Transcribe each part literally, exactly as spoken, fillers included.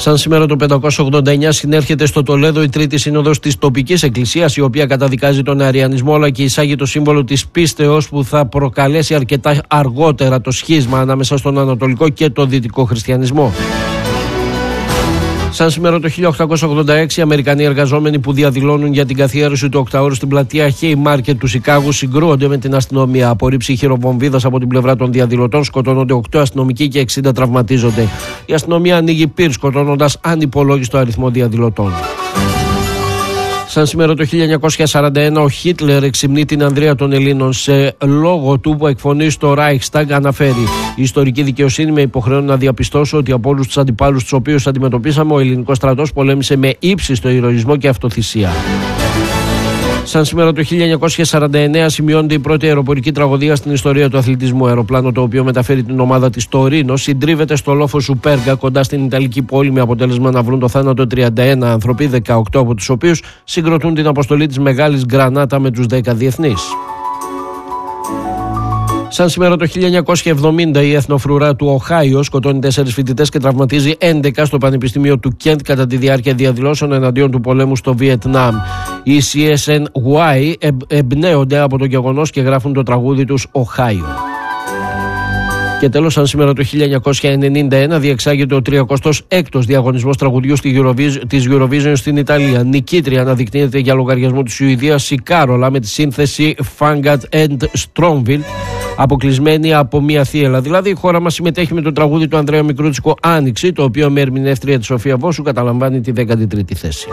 Σαν σήμερα το πεντακόσια ογδόντα εννιά συνέρχεται στο Τολέδο η Τρίτη Σύνοδος της τοπικής εκκλησίας, η οποία καταδικάζει τον αριανισμό αλλά και εισάγει το σύμβολο της πίστεως που θα προκαλέσει αρκετά αργότερα το σχίσμα ανάμεσα στον Ανατολικό και τον Δυτικό χριστιανισμό. Σαν σήμερα το χίλια οκτακόσια ογδόντα έξι, οι Αμερικανοί εργαζόμενοι που διαδηλώνουν για την καθιέρωση του οκταώρου στην πλατεία Haymarket του Σικάγου συγκρούονται με την αστυνομία. Απορρίψη χειροβομβίδας από την πλευρά των διαδηλωτών, σκοτώνονται οκτώ αστυνομικοί και εξήντα τραυματίζονται. Η αστυνομία ανοίγει πυρ, σκοτώνοντας ανυπολόγιστο αριθμό διαδηλωτών. Σαν σήμερα το χίλια εννιακόσια σαράντα ένα, ο Χίτλερ εξυμνεί την ανδρεία των Ελλήνων. Σε λόγο του που εκφωνεί στο Reichstag αναφέρει: η ιστορική δικαιοσύνη με υποχρεώνει να διαπιστώσω ότι από όλους τους αντιπάλους τους οποίους αντιμετωπίσαμε, ο ελληνικός στρατός πολέμησε με ύψιστο ηρωισμό και αυτοθυσία. Σαν σήμερα το χίλια εννιακόσια σαράντα εννέα σημειώνεται η πρώτη αεροπορική τραγωδία στην ιστορία του αθλητισμού. Αεροπλάνο το οποίο μεταφέρει την ομάδα της Τωρίνο συντρίβεται στο λόφο Σουπέργα κοντά στην Ιταλική πόλη, με αποτέλεσμα να βρουν το θάνατο τριάντα ένα άνθρωποι, δεκαοκτώ από τους οποίους συγκροτούν την αποστολή της Μεγάλης Γκρανάτα με τους δέκα διεθνείς. Σαν σήμερα το χίλια εννιακόσια εβδομήντα, η Εθνοφρουρά του Οχάιο σκοτώνει τέσσερις φοιτητές και τραυματίζει έντεκα στο Πανεπιστήμιο του Κέντ κατά τη διάρκεια διαδηλώσεων εναντίον του πολέμου στο Βιετνάμ. Οι σι ες εν γουάι εμπνέονται από το γεγονός και γράφουν το τραγούδι τους Οχάιο. Και τέλος, σαν σήμερα το χίλια εννιακόσια ενενήντα ένα, διεξάγεται ο τριακοστός έκτος διαγωνισμός τραγουδιού της Eurovision στην Ιταλία. Νικήτρια αναδεικνύεται για λογαριασμό της Σουηδίας η Κάρολα με τη σύνθεση Fangat and Stromville, αποκλεισμένη από μία θύελα. Δηλαδή, η χώρα μας συμμετέχει με το τραγούδι του Ανδρέα Μικρούτσικο Άνοιξη, το οποίο με ερμηνεύτρια τη Σοφία Βόσου καταλαμβάνει τη δέκατη τρίτη θέση.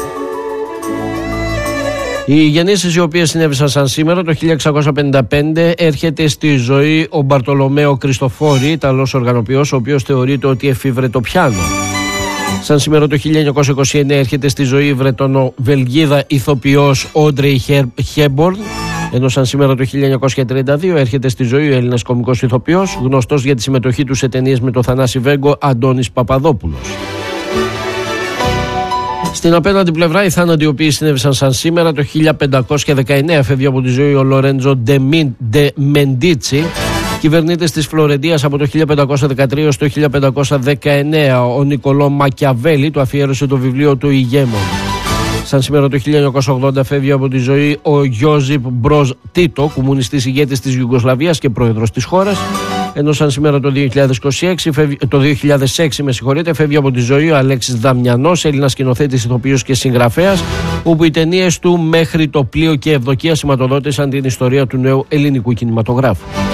Οι γεννήσεις οι οποίες συνέβησαν σαν σήμερα το χίλια εξακόσια πενήντα πέντε, έρχεται στη ζωή ο Μπαρτολομαίο Κριστοφόρη, Ιταλός οργανοποιός, ο οποίος θεωρείται ότι εφήβρε το πιάνο. Σαν σήμερα το χίλια εννιακόσια είκοσι εννέα έρχεται στη ζωή η Βρετονο-Βελγίδα ηθοποιός Όντρεϊ Χέμπορν, ενώ σαν σήμερα το χίλια εννιακόσια τριάντα δύο έρχεται στη ζωή ο Έλληνας κωμικός ηθοποιός, γνωστός για τη συμμετοχή του σε ταινίες με τον Θανάση Βέγκο, Αντώνης Παπαδόπουλος. Στην απέναντι πλευρά, οι θάνατοι οι οποίοι συνέβησαν σαν σήμερα το χίλια πεντακόσια δεκαεννέα φεύγει από τη ζωή ο Λορέντζο Ντε Μεντίτσι, κυβερνήτης της Φλωρεντίας από το χίλια πεντακόσια δεκατρία έως το χίλια πεντακόσια δεκαεννέα. Ο Νικολό Μακιαβέλη του αφιέρωσε το βιβλίο του Ηγέμον. Σαν σήμερα το χίλια εννιακόσια ογδόντα φεύγει από τη ζωή ο Γιώζιπ Μπροζ Τίτο, κομμουνιστής ηγέτης της Ιουγκοσλαβίας και πρόεδρος της χώρας. Ενώ σαν σήμερα το δύο χιλιάδες είκοσι έξι, το δύο χιλιάδες έξι με συγχωρείτε, φεύγει από τη ζωή ο Αλέξης Δαμιανός, Έλληνας σκηνοθέτης, ηθοποιός και συγγραφέας, όπου οι ταινίες του μέχρι το πλοίο και Ευδοκία σηματοδότησαν την ιστορία του νέου ελληνικού κινηματογράφου.